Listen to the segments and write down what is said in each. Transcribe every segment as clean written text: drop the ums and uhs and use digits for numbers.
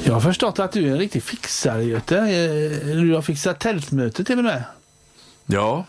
Jag har förstått att du är en riktig fixare, Göte. Du har fixat tältmöte till och med. Ja.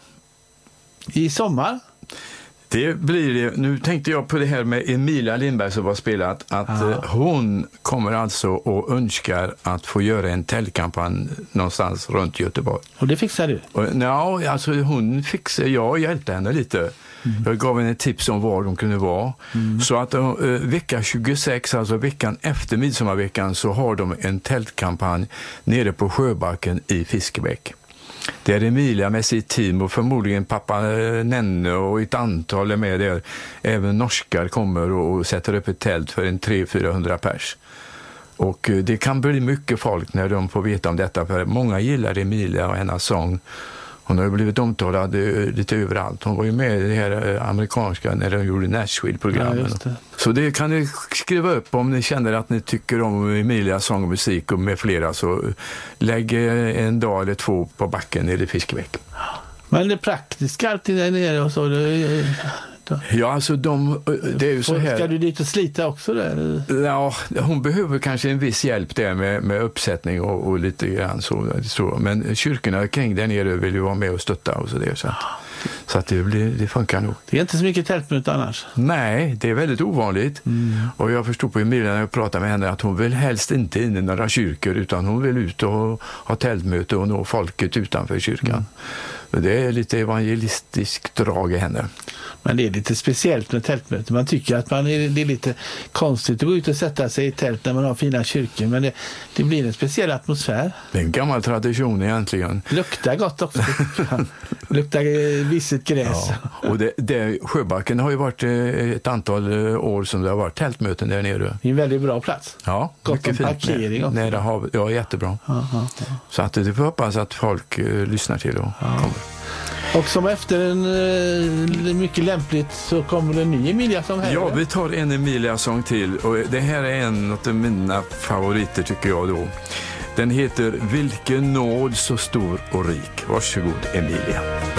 I sommar? Det blir det. Nu tänkte jag på det här med Emilia Lindberg som var spelat. Att hon kommer alltså och önskar att få göra en tältkampanj någonstans runt Göteborg. Och det fixar du? Ja, alltså hon fixar. Jag hjälpte henne lite. Jag gav henne tips om var de kunde vara. Så att vecka 26, alltså veckan efter midsommarveckan, så har de en tältkampanj nere på Sjöbacken i Fiskebäck. Där Emilia med sitt team och förmodligen pappa Nenne och ett antal är med där. Även norskar kommer och sätter upp ett tält för en 300-400 pers. Och det kan bli mycket folk när de får veta om detta, för många gillar Emilia och hennes sång. Hon har ju blivit omtalad lite överallt. Hon var ju med i det här amerikanska när de gjorde Nashville-programmen. Ja, så det kan ni skriva upp om ni känner att ni tycker om Emilias sång och musik och med flera, så lägg en dag eller två på backen nere i Fiskebäck. Men det praktiska alltid där nere och så... Ja, alltså det är ju så här. Ska du dit och slita också där? Ja, hon behöver kanske en viss hjälp där med uppsättning och lite grann så. Men kyrkorna kring där nere vill ju vara med och stötta och så där. Så att det funkar nog. Det är inte så mycket tältmöte annars? Nej, det är väldigt ovanligt. Och jag förstår på Emilia när jag pratar med henne att hon vill helst inte in i några kyrkor, utan hon vill ut och ha tältmöte och nå folket utanför kyrkan. Det är lite evangelistiskt drag i henne. Men det är lite speciellt med tältmöte. Man tycker att det är lite konstigt att gå ut och sätta sig i tält när man har fina kyrkor. Men det blir en speciell atmosfär. Det är en gammal tradition egentligen. Luktar gott också. Luktar visset gräs. Ja. Och Sjöbacken har ju varit ett antal år som det har varit tältmöten där nere. Det är en väldigt bra plats. Ja, gott om parkering också. Nära havet. Ja, jättebra. Så att det får hoppas att folk lyssnar till och kommer. Och som efter en mycket lämpligt så kommer det en ny Emilia-sång här. Ja, vi tar en Emilia-sång till. Och det här är en av mina favoriter tycker jag då. Den heter Vilken nåd så stor och rik. Varsågod Emilia.